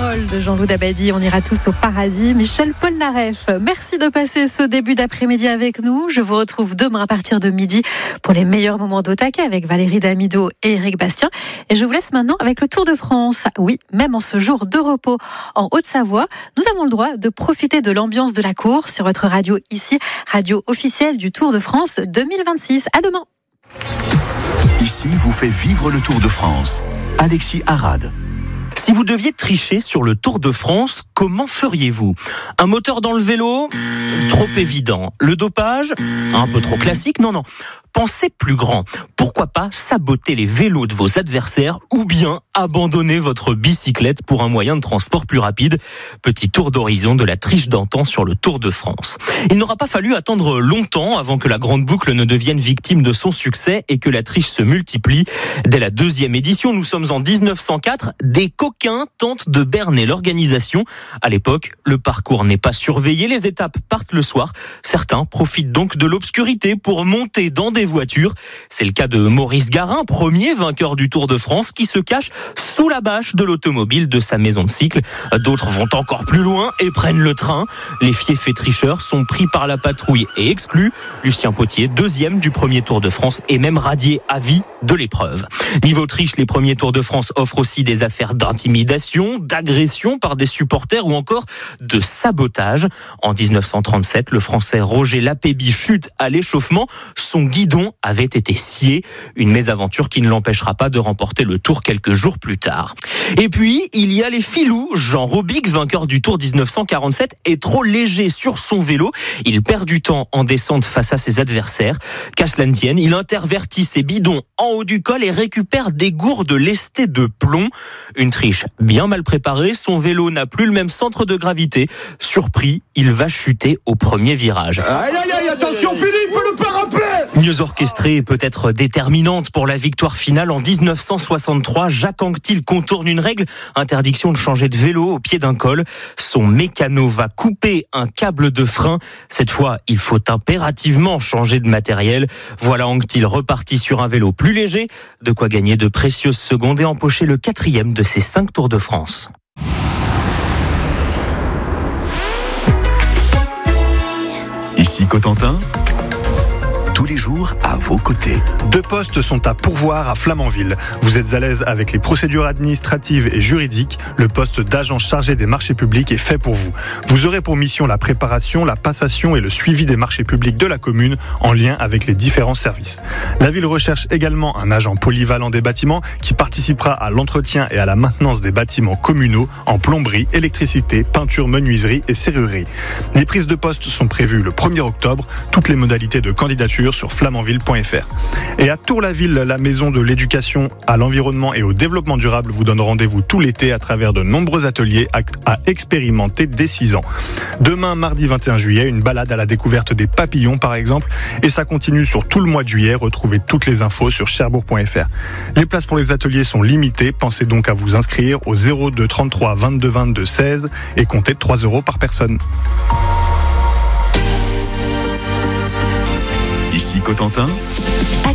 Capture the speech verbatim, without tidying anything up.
Paroles de Jean-Loup Dabadi. On ira tous au paradis. Michel Polnareff, merci de passer ce début d'après-midi avec nous. Je vous retrouve demain à partir de midi pour les meilleurs moments d'Au Taquet avec Valérie Damido et Éric Bastien. Et je vous laisse maintenant avec le Tour de France. Oui, même en ce jour de repos en Haute-Savoie, nous avons le droit de profiter de l'ambiance de la course sur votre radio ici, radio officielle du Tour de France deux mille vingt-six. À demain. Ici vous fait vivre le Tour de France. Alexis Arad. Si vous deviez tricher sur le Tour de France, comment feriez-vous ? Un moteur dans le vélo ? Trop évident. Le dopage ? Un peu trop classique ? Non, non. Pensez plus grand. Pourquoi pas saboter les vélos de vos adversaires ou bien abandonner votre bicyclette pour un moyen de transport plus rapide ? Petit tour d'horizon de la triche d'antan sur le Tour de France. Il n'aura pas fallu attendre longtemps avant que la grande boucle ne devienne victime de son succès et que la triche se multiplie. Dès la deuxième édition, nous sommes en dix-neuf cent quatre, des coquins tentent de berner l'organisation. À l'époque, le parcours n'est pas surveillé, les étapes partent le soir. Certains profitent donc de l'obscurité pour monter dans des voitures. C'est le cas de Maurice Garin, premier vainqueur du Tour de France, qui se cache sous la bâche de l'automobile de sa maison de cycle. D'autres vont encore plus loin et prennent le train. Les fiefs et tricheurs sont pris par la patrouille et exclus. Lucien Potier, deuxième du premier Tour de France, est même radié à vie de l'épreuve. Niveau triche, les premiers Tours de France offrent aussi des affaires d'intimidation, d'agression par des supporters ou encore de sabotage. En dix-neuf cent trente-sept, le Français Roger Lapéby chute à l'échauffement. Son guidon avait été scié, une mésaventure qui ne l'empêchera pas de remporter le Tour quelques jours plus tard. Et puis, il y a les filous. Jean Robic, vainqueur du Tour dix-neuf cent quarante-sept, est trop léger sur son vélo. Il perd du temps en descente face à ses adversaires. Qu'à cela ne tienne, il intervertit ses bidons en haut du col et récupère des gourdes lestées de plomb. Une triche bien mal préparée, son vélo n'a plus le même centre de gravité. Surpris, il va chuter au premier virage. Aïe aïe aïe, attention Philippe, le parapet! Mieux orchestrée et peut-être déterminante pour la victoire finale, en dix-neuf cent soixante-trois, Jacques Anquetil contourne une règle, interdiction de changer de vélo au pied d'un col. Son mécano va couper un câble de frein. Cette fois, il faut impérativement changer de matériel. Voilà Anquetil reparti sur un vélo plus léger, de quoi gagner de précieuses secondes et empocher le quatrième de ses cinq Tours de France. Ici Cotentin. Tous les jours à vos côtés. Deux postes sont à pourvoir à Flamanville. Vous êtes à l'aise avec les procédures administratives et juridiques. Le poste d'agent chargé des marchés publics est fait pour vous. Vous aurez pour mission la préparation, la passation et le suivi des marchés publics de la commune en lien avec les différents services. La ville recherche également un agent polyvalent des bâtiments qui participera à l'entretien et à la maintenance des bâtiments communaux en plomberie, électricité, peinture, menuiserie et serrurerie. Les prises de poste sont prévues le premier octobre. Toutes les modalités de candidature sur flamanville point f r. Et à Tour-la-Ville, la maison de l'éducation à l'environnement et au développement durable vous donne rendez-vous tout l'été à travers de nombreux ateliers à, à expérimenter dès six ans. Demain, mardi vingt et un juillet, une balade à la découverte des papillons par exemple, et ça continue sur tout le mois de juillet. Retrouvez toutes les infos sur cherbourg point f r. Les places pour les ateliers sont limitées, pensez donc à vous inscrire au zéro deux trente-trois vingt-deux vingt-deux seize et comptez trois euros par personne. Ici Cotentin.